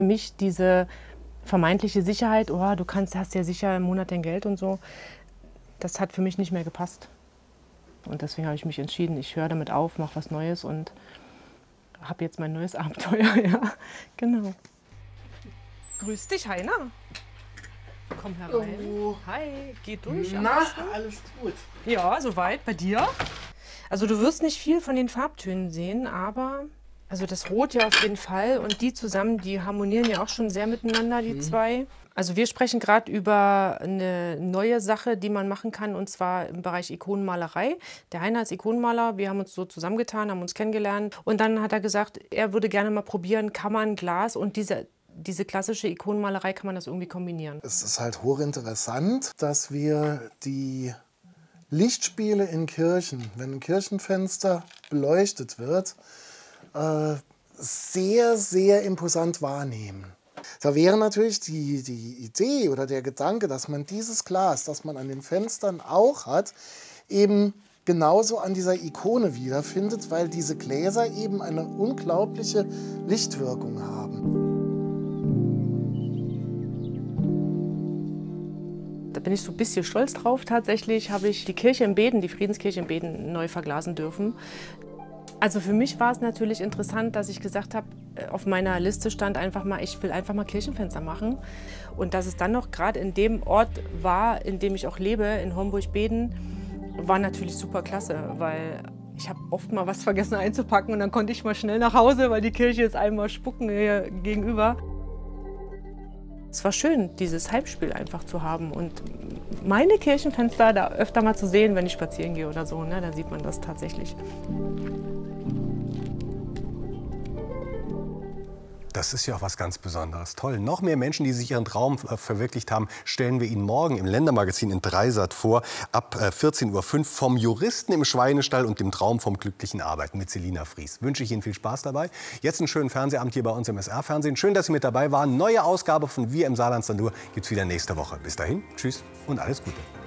Für mich diese vermeintliche Sicherheit, oh, hast ja sicher im Monat dein Geld und so, das hat für mich nicht mehr gepasst. Und deswegen habe ich mich entschieden, ich höre damit auf, mache was Neues und habe jetzt mein neues Abenteuer. Ja, genau. Grüß dich, Heiner. Komm herein. Oh. Hi, geht durch. Na, alles gut. Ja, soweit. Bei dir? Also du wirst nicht viel von den Farbtönen sehen, aber also das Rot ja auf jeden Fall und die zusammen, die harmonieren ja auch schon sehr miteinander, die zwei. Also wir sprechen gerade über eine neue Sache, die man machen kann, und zwar im Bereich Ikonenmalerei. Der Heiner ist Ikonenmaler, wir haben uns so zusammengetan, haben uns kennengelernt und dann hat er gesagt, er würde gerne mal probieren, kann man Glas und diese klassische Ikonenmalerei, kann man das irgendwie kombinieren? Es ist halt hochinteressant, dass wir die Lichtspiele in Kirchen, wenn ein Kirchenfenster beleuchtet wird, sehr, sehr imposant wahrnehmen. Da wäre natürlich die Idee oder der Gedanke, dass man dieses Glas, das man an den Fenstern auch hat, eben genauso an dieser Ikone wiederfindet, weil diese Gläser eben eine unglaubliche Lichtwirkung haben. Da bin ich so ein bisschen stolz drauf. Tatsächlich habe ich die Kirche in Beden, die Friedenskirche in Beden, neu verglasen dürfen. Also für mich war es natürlich interessant, dass ich gesagt habe, auf meiner Liste stand einfach mal, ich will einfach mal Kirchenfenster machen. Und dass es dann noch gerade in dem Ort war, in dem ich auch lebe, in Homburg-Beden, war natürlich super klasse, weil ich habe oft mal was vergessen einzupacken und dann konnte ich mal schnell nach Hause, weil die Kirche ist einmal spucken hier gegenüber. Es war schön, dieses Heimspiel einfach zu haben und meine Kirchenfenster da öfter mal zu sehen, wenn ich spazieren gehe oder so, ne, da sieht man das tatsächlich. Das ist ja auch was ganz Besonderes. Toll. Noch mehr Menschen, die sich ihren Traum verwirklicht haben, stellen wir Ihnen morgen im Ländermagazin in Dreisat vor. Ab 14:05 Uhr vom Juristen im Schweinestall und dem Traum vom glücklichen Arbeiten mit Selina Fries. Wünsche ich Ihnen viel Spaß dabei. Jetzt einen schönen Fernsehabend hier bei uns im SR-Fernsehen. Schön, dass Sie mit dabei waren. Neue Ausgabe von Wir im Saarland Sandur gibt es wieder nächste Woche. Bis dahin, tschüss und alles Gute.